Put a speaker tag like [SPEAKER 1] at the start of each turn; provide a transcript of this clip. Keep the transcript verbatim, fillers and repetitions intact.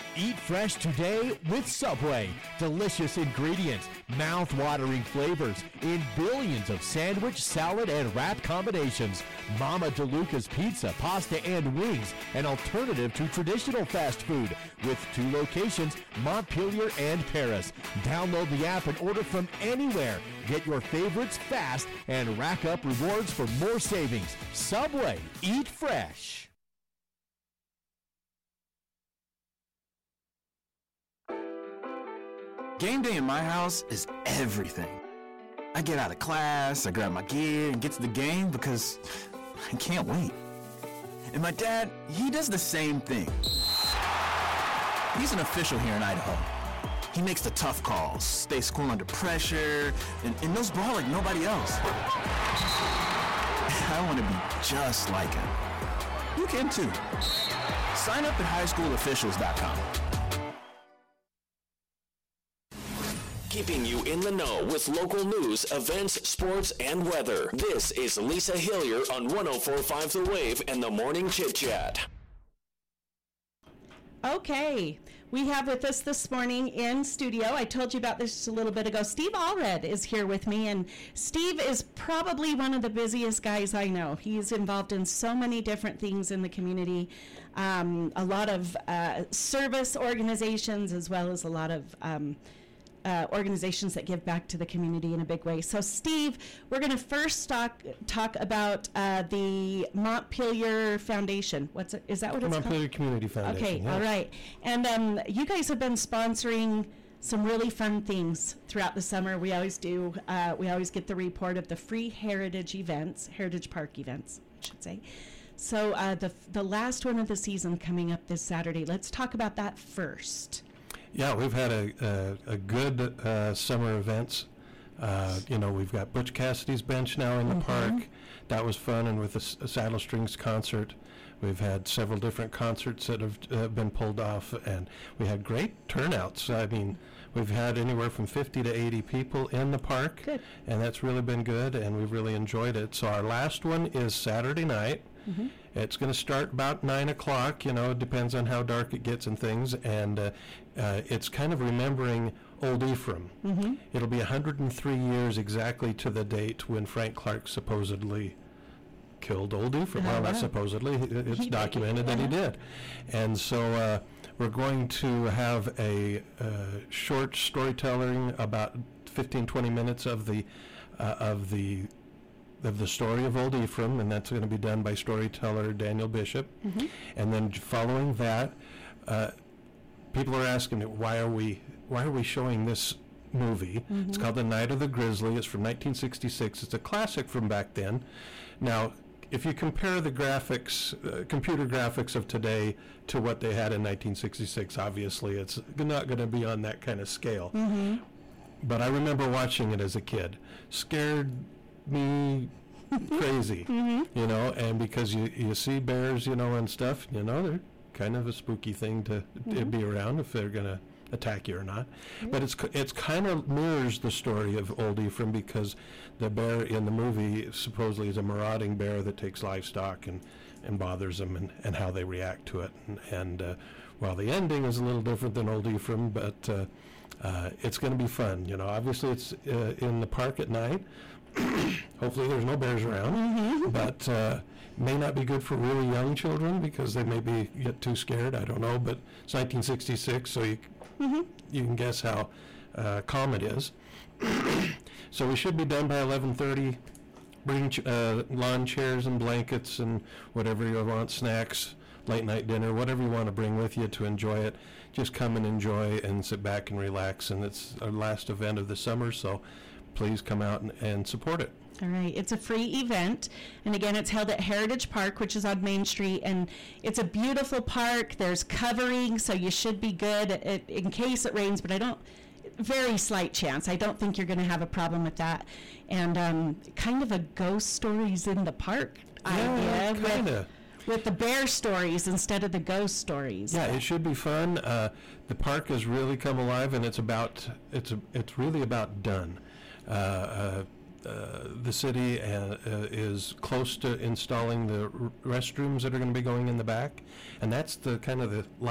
[SPEAKER 1] Eat fresh today with Subway. Delicious ingredients, mouth-watering flavors in billions of sandwich, salad, and wrap combinations. Mama DeLuca's pizza, pasta, and wings, an alternative to traditional fast food with two locations, Montpelier and Paris. Download the app and order from anywhere. Get your favorites fast and rack up rewards for more savings. Subway, eat fresh.
[SPEAKER 2] Game day in my house is everything. I get out of class, I grab my gear, and get to the game because I can't wait. And my dad, he does the same thing. He's an official here in Idaho. He makes the tough calls, stays cool under pressure, and, and knows ball like nobody else. I want to be just like him. You can too. Sign up at high school officials dot com.
[SPEAKER 3] Keeping you in the know with local news, events, sports, and weather. This is Lisa Hillier on one oh four point five The Wave and the Morning Chit Chat.
[SPEAKER 4] Okay, we have with us this morning in studio, I told you about this just a little bit ago, Steve Allred is here with me, and Steve is probably one of the busiest guys I know. He's involved in so many different things in the community, um, a lot of uh, service organizations, as well as a lot of um, Uh, organizations that give back to the community in a big way. So, Steve, we're going to first talk talk about uh, the Montpelier Foundation. What's it? Is that what it's
[SPEAKER 5] Montpelier
[SPEAKER 4] called?
[SPEAKER 5] Community Foundation.
[SPEAKER 4] Okay,
[SPEAKER 5] yes.
[SPEAKER 4] all right. And um, you guys have been sponsoring some really fun things throughout the summer. We always do. Uh, we always get the report of the free heritage events, Heritage Park events, I should say. So, uh, the the last one of the season coming up this Saturday. Let's talk about that first.
[SPEAKER 5] Yeah, we've had a, a, a good uh, summer events. Uh, you know, we've got Butch Cassidy's Bench now in the
[SPEAKER 4] Mm-hmm.
[SPEAKER 5] park. That was fun, and with the S- Saddle Strings concert. We've had several different concerts that have uh, been pulled off, and we had great turnouts. I mean, we've had anywhere from fifty to eighty people in the park,
[SPEAKER 4] Good.
[SPEAKER 5] and that's really been good, and we've really enjoyed it. So our last one is Saturday night.
[SPEAKER 4] Mm-hmm.
[SPEAKER 5] It's going to start about nine o'clock. You know, it depends on how dark it gets and things. And uh, uh, it's kind of remembering Old Ephraim.
[SPEAKER 4] Mm-hmm.
[SPEAKER 5] It'll be one hundred three years exactly to the date when Frank Clark supposedly killed Old Ephraim.
[SPEAKER 4] Oh,
[SPEAKER 5] well, not
[SPEAKER 4] wow.
[SPEAKER 5] supposedly. It- It's
[SPEAKER 4] He did.
[SPEAKER 5] documented that he
[SPEAKER 4] Uh-huh.
[SPEAKER 5] did. And so uh, we're going to have a uh, short storytelling, about fifteen, twenty minutes of the uh, of the of the story of Old Ephraim, and that's going to be done by storyteller Daniel Bishop.
[SPEAKER 4] Mm-hmm.
[SPEAKER 5] And then following that, uh, people are asking me, why are we why are we showing this movie?
[SPEAKER 4] Mm-hmm.
[SPEAKER 5] It's called The Night of the Grizzly. It's from nineteen sixty-six. It's a classic from back then. Now, if you compare the graphics, uh, computer graphics of today to what they had in nineteen sixty-six, obviously it's not going to be on that kind of scale.
[SPEAKER 4] Mm-hmm.
[SPEAKER 5] But I remember watching it as a kid. Scared me crazy,
[SPEAKER 4] Mm-hmm.
[SPEAKER 5] you know, and because you, you see bears, you know, and stuff, you know, they're kind of a spooky thing to, to
[SPEAKER 4] Mm-hmm.
[SPEAKER 5] be around, if they're going to attack you or not. But it's c- it's kind of mirrors the story of Old Ephraim, because the bear in the movie supposedly is a marauding bear that takes livestock and, and bothers them, and, and how they react to it. And, and uh, while the ending is a little different than Old Ephraim, but uh, uh, it's going to be fun. You know, obviously it's uh, in the park at night. Hopefully there's no bears around,
[SPEAKER 4] Mm-hmm.
[SPEAKER 5] but uh, may not be good for really young children because they may be get too scared. I don't know, but it's nineteen sixty-six, so you
[SPEAKER 4] Mm-hmm.
[SPEAKER 5] you can guess how uh, calm it is. So we should be done by eleven thirty. Bring ch- uh, lawn chairs and blankets and whatever you want, snacks, late night dinner, whatever you want to bring with you to enjoy it. Just come and enjoy and sit back and relax. And it's our last event of the summer, so please come out and, and support it.
[SPEAKER 4] All right, it's a free event, and again, it's held at Heritage Park, which is on Main Street, and it's a beautiful park. There's covering, so you should be good it, in case it rains, but I don't, very slight chance. I don't think you're going to have a problem with that. And um, kind of a ghost stories in the park idea with,
[SPEAKER 5] kinda.
[SPEAKER 4] with the bear stories instead of the ghost stories.
[SPEAKER 5] Yeah, it should be fun. Uh, the park has really come alive, and it's about it's a, it's really about done. Uh, uh, uh, the city uh, uh, is close to installing the r- restrooms that are going to be going in the back, and that's the kind of the